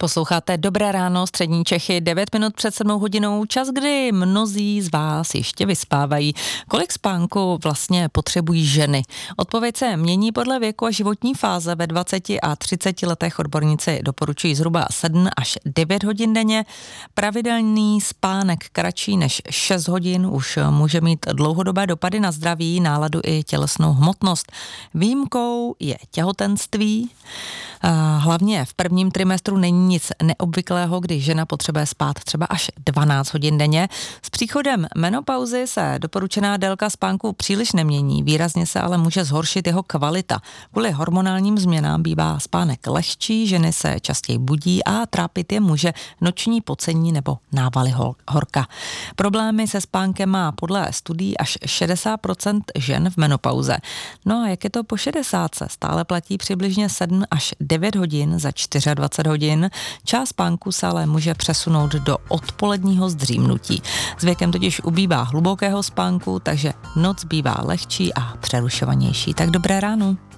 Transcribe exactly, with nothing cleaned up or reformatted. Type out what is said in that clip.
Posloucháte Dobré ráno, střední Čechy, devět minut před sedmou hodinou, čas, kdy mnozí z vás ještě vyspávají. Kolik spánku vlastně potřebují ženy? Odpověď se mění podle věku a životní fáze. Ve dvaceti a třiceti letech odborníci doporučují zhruba sedm až devět hodin denně. Pravidelný spánek kratší než šest hodin už může mít dlouhodobé dopady na zdraví, náladu i tělesnou hmotnost. Výjimkou je těhotenství. Hlavně v prvním trimestru není nic neobvyklého, když žena potřebuje spát třeba až dvanáct hodin denně. S příchodem menopauzy se doporučená délka spánku příliš nemění, výrazně se ale může zhoršit jeho kvalita. Kvůli hormonálním změnám bývá spánek lehčí, ženy se častěji budí a trápit je může noční pocení nebo návaly horka. Problémy se spánkem má podle studií až šedesát procent žen v menopauze. No a jak je to po šedesátce? Stále platí přibližně sedm až devět hodin za dvacet čtyři hodin. Část spánku se ale může přesunout do odpoledního zdřímnutí. S věkem totiž ubývá hlubokého spánku, takže noc bývá lehčí a přerušovanější. Tak dobré ráno.